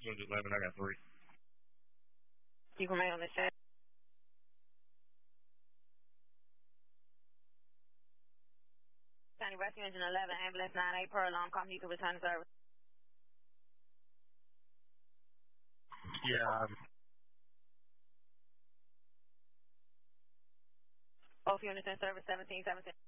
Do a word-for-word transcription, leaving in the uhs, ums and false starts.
Rescue Engine eleven, I got three. You can remain on the ship. County Rescue Engine eleven, ambulance nine eight per alarm, call you can return to service. Yeah. Um, Both units in service, seventeen seventeen.